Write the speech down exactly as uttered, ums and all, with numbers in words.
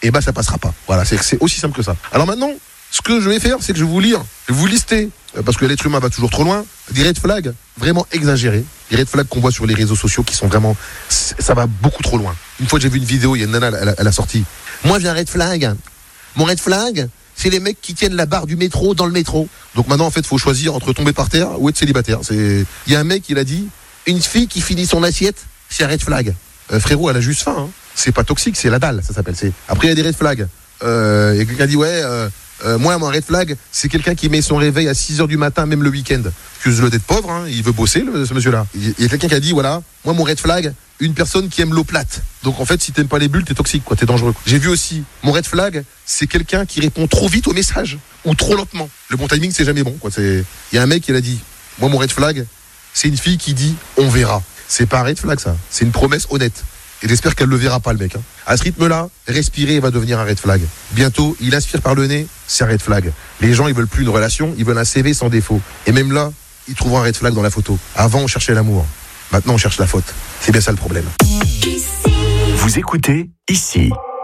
et bah ça passera pas. Voilà, c'est, c'est aussi simple que ça. Alors maintenant, ce que je vais faire, c'est que je vais vous lire, je vais vous lister, parce que l'être humain va toujours trop loin, des red flags vraiment exagérés, des red flags qu'on voit sur les réseaux sociaux qui sont vraiment, ça va beaucoup trop loin. Une fois j'ai vu une vidéo, il y a une nana, elle, elle a sorti, moi j'ai un red flag, mon red flag, c'est les mecs qui tiennent la barre du métro dans le métro. Donc maintenant en fait, il faut choisir entre tomber par terre ou être célibataire. C'est, il y a un mec, il a dit, une fille qui finit son assiette, c'est un red flag. Euh, frérot, elle a juste faim, hein. C'est pas toxique, c'est la dalle, ça s'appelle. C'est... Après il y a des red flags. Euh, il y a quelqu'un qui dit ouais. Euh, Euh, moi, mon red flag, c'est quelqu'un qui met son réveil à six heures du matin, même le week-end. Excuse-le d'être pauvre, hein, il veut bosser, le, ce monsieur-là. Il y a quelqu'un qui a dit, voilà, moi, mon red flag, une personne qui aime l'eau plate. Donc, en fait, si t'aimes pas les bulles, t'es toxique, quoi, t'es dangereux. J'ai vu aussi, mon red flag, c'est quelqu'un qui répond trop vite aux messages, ou trop lentement. Le bon timing, c'est jamais bon, quoi. C'est... Il y a un mec qui l'a dit, moi, mon red flag, c'est une fille qui dit, on verra. C'est pas un red flag, ça. C'est une promesse honnête. Et j'espère qu'elle le verra pas, le mec. Hein. À ce rythme-là, respirer va devenir un red flag. Bientôt, il aspire par le nez, c'est un red flag. Les gens, ils veulent plus une relation, ils veulent un C V sans défaut. Et même là, ils trouveront un red flag dans la photo. Avant, on cherchait l'amour. Maintenant, on cherche la faute. C'est bien ça le problème. Vous écoutez Ici.